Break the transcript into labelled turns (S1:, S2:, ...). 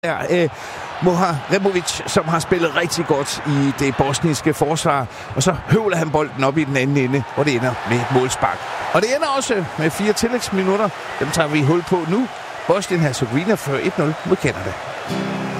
S1: Moharemovic, som har spillet rigtig godt i det bosniske forsvar. Og så høvler han bolden op i den anden ende, hvor det ender med et målspark. Og det ender også med 4 tillægsminutter. Dem tager vi hul på nu. Bosnien-Hercegovina fører 1-0 mod Canada.